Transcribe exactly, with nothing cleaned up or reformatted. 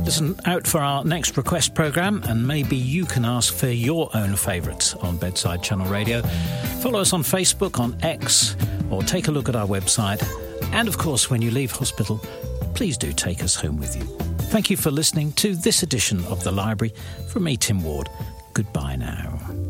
Listen out for our next request programme, and maybe you can ask for your own favourites on Bedside Channel Radio. Follow us on Facebook, on X, or take a look at our website. And of course, when you leave hospital, please do take us home with you. Thank you for listening to this edition of The Library. From me, Tim Ward. Goodbye now.